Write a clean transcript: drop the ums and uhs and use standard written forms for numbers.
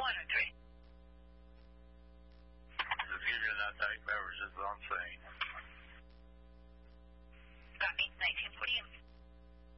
and 3. Just give you that type average, that's what I'm saying.